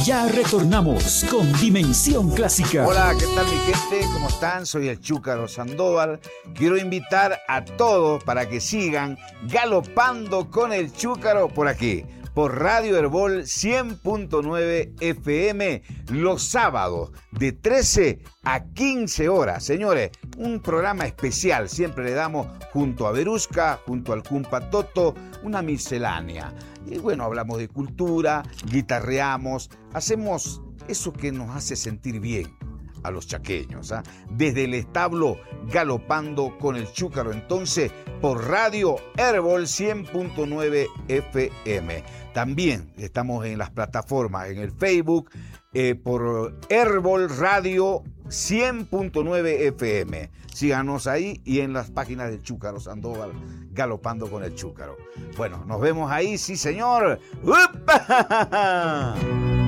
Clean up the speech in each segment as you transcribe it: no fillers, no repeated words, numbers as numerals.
Ya retornamos con Dimensión Clásica. Hola, ¿qué tal mi gente? ¿Cómo están? Soy el Chúcaro Sandoval. Quiero invitar a todos para que sigan galopando con el Chúcaro por aquí, por Radio Herbol 100.9 FM, los sábados de 13 a 15 horas. Señores, un programa especial. Siempre le damos junto a Verusca, junto al Cumpa Toto, una miscelánea. Y bueno, hablamos de cultura, guitarreamos, hacemos eso que nos hace sentir bien a los chaqueños, ¿ah? Desde el establo galopando con el Chúcaro, entonces por Radio Herbol 100.9 FM. También estamos en las plataformas, en el Facebook, por Herbol Radio 100.9 FM. Síganos ahí y en las páginas del Chúcaro Sandoval, galopando con el Chúcaro. Bueno, nos vemos ahí, sí señor. ¡Upa!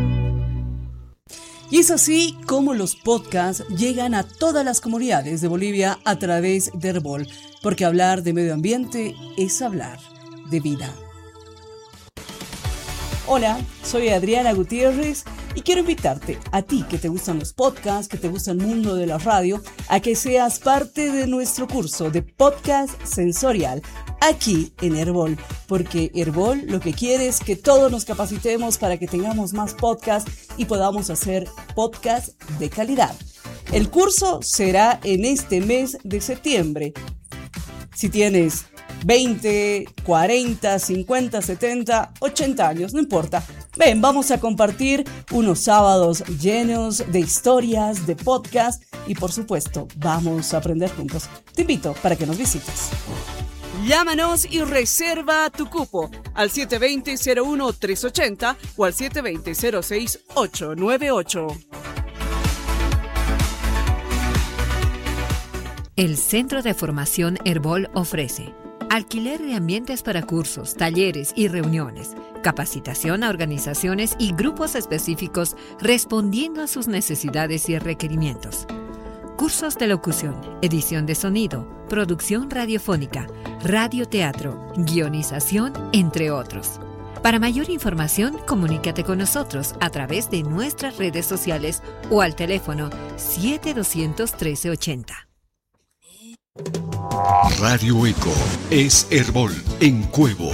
Y es así como los podcasts llegan a todas las comunidades de Bolivia a través de Herbol, porque hablar de medio ambiente es hablar de vida. Hola, soy Adriana Gutiérrez y quiero invitarte, a ti que te gustan los podcasts, que te gusta el mundo de la radio, a que seas parte de nuestro curso de podcast sensorial aquí en Herbol, porque Herbol lo que quiere es que todos nos capacitemos para que tengamos más podcasts y podamos hacer podcasts de calidad. El curso será en este mes de septiembre. Si tienes 20, 40, 50, 70, 80 años, no importa. Ven, vamos a compartir unos sábados llenos de historias, de podcast y por supuesto, vamos a aprender juntos. Te invito para que nos visites. Llámanos y reserva tu cupo al 720-01-380 o al 720-06-898. El Centro de Formación Herbol ofrece alquiler de ambientes para cursos, talleres y reuniones, capacitación a organizaciones y grupos específicos respondiendo a sus necesidades y requerimientos. Cursos de locución, edición de sonido, producción radiofónica, radioteatro, guionización, entre otros. Para mayor información, comunícate con nosotros a través de nuestras redes sociales o al teléfono 7200-1380. Radio Eco es Herbol en Cuevo.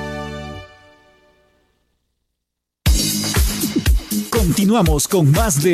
Continuamos con más de